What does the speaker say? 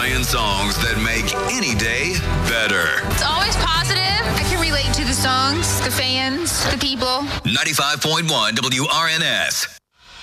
playing songs that make any day better. It's always positive. I can relate to the songs, the fans, the people. 95.1 WRNS.